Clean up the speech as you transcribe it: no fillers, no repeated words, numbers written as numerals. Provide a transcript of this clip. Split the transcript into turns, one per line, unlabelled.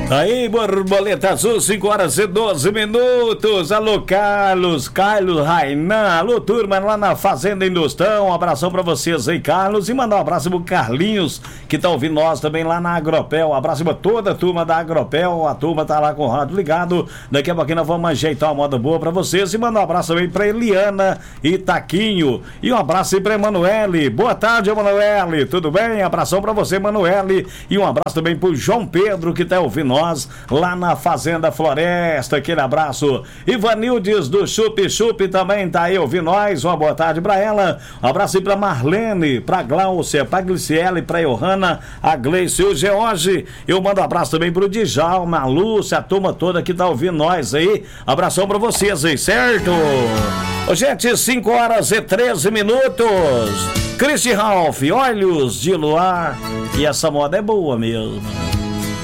Aí, Borboleta Azul, 5 horas e 12 minutos. Alô, Carlos Rainan. Alô, turma lá na Fazenda Industão. Um abração pra vocês aí, Carlos. E mandar um abraço pro Carlinhos, que tá ouvindo nós também lá na Agropel. Um abraço pra toda a turma da Agropel. A turma tá lá com o rádio ligado. Daqui a pouquinho nós vamos ajeitar uma moda boa pra vocês. E mandar um abraço também pra Eliana e Taquinho. E um abraço aí pra Emanuele. Boa tarde, Emanuele. Tudo bem? Abração pra você, Emanuele. E um abraço também pro João Pedro, que tá ouvindo nós lá na Fazenda Floresta. Aquele abraço. Ivanildes do Chup Chup também tá aí ouvindo nós. Uma boa tarde pra ela. Um abraço aí pra Marlene, pra Gláucia, pra Gliciele, pra Johanna, a Gleice e o George. Eu mando um abraço também pro Djalma, a Lúcia, a turma toda que tá ouvindo nós aí. Abração pra vocês aí, certo? Ô, gente, 5 horas e 13 minutos. Christy Ralph, Olhos de Luar. E essa moda é boa mesmo.